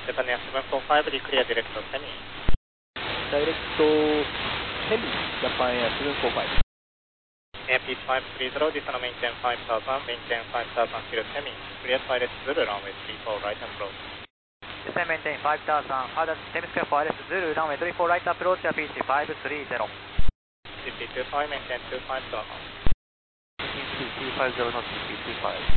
Japan Air 745, declare direct semi. Direct semi, Japan Air 745. AP530, descend maintain 5000, maintain 5000, still semi. Clear pilot Zulu, runway 34 right approach. Descend maintain 5000, further semi square pilot Zulu, runway 34 right approach, PC530. CP25, maintain 250. CP250 knots, CP25.